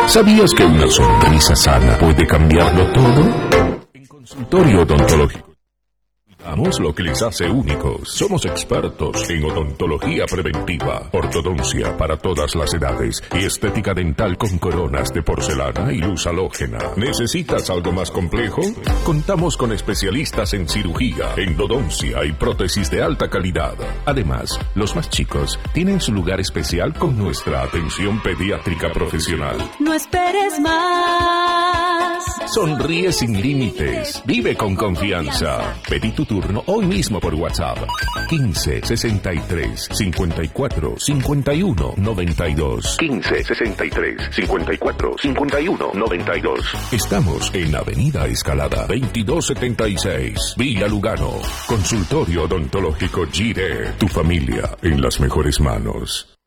¿Sabías que una sonrisa sana puede cambiarlo todo? En Consultorio Odontológico damos lo que les hace únicos. Somos expertos en odontología preventiva, ortodoncia para todas las edades y estética dental con coronas de porcelana y luz halógena. ¿Necesitas algo más complejo? Contamos con especialistas en cirugía, endodoncia y prótesis de alta calidad. Además, los más chicos tienen su lugar especial con nuestra atención pediátrica profesional. No esperes más. Sonríe sin límites. Vive con confianza. Pedí tu turno hoy mismo por WhatsApp. 15 63 54 51 92. 15 63 54 51 92. Estamos en Avenida Escalada 2276, Villa Lugano. Consultorio Odontológico Gire. Tu familia en las mejores manos.